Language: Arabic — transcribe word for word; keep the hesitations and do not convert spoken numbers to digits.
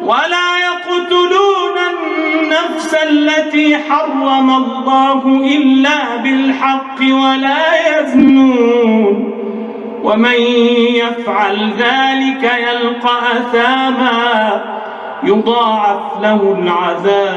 ولا يقتلون النفس التي حرم الله إلا بالحق ولا يزنون ومن يفعل ذلك يلقى أثاما يضاعف له العذاب